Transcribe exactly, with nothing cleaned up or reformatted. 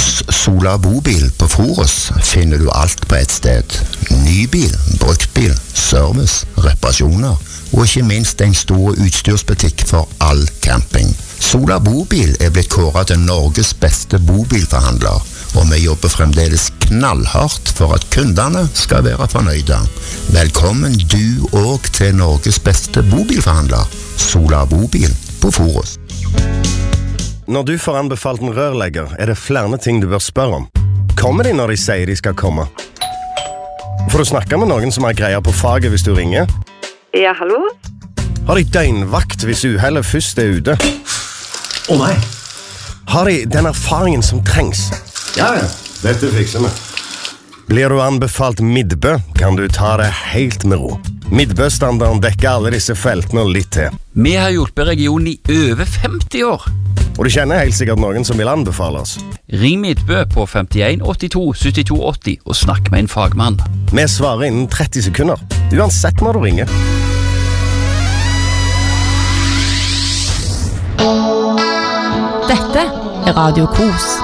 Hos Sola Bobil på Forus finner du alt på et sted. Nybil, bruktbil, service, reparasjoner og ikke minst en stor utstyrsbutikk for all camping. Sola Bobil er blitt kåret til Norges beste bobilforhandler, og vi jobber fremdeles knallhardt for at kundene skal være fornøyde. Velkommen du og til Norges beste bobilforhandler, Sola Bobil på Forus. Når du får anbefalt en rørlegger, er det flere ting du bør spørre om. Kommer de når de sier de skal komme? Får du snakke med noen som har greier på faget hvis du ringer? Ja, hallo? Har de døgnvakt hvis uhellet først er ute? Å oh, nei! Har de den erfaringen som trengs? Ja, ja. Dette fikser vi. Blir du anbefalt Midbø, kan du ta det helt med ro. Midbø-standarden dekker alle disse feltene og litt til. Vi har hjulpet regionen i over femti år. Og du kjenner helt sikkert noen som vil anbefale oss. Ring Midbø på femtien åttito syttito åtti og snakk med en fagmann. Vi svarer innen tretti sekunder, uansett når du ringer. Dette er Radio Kos.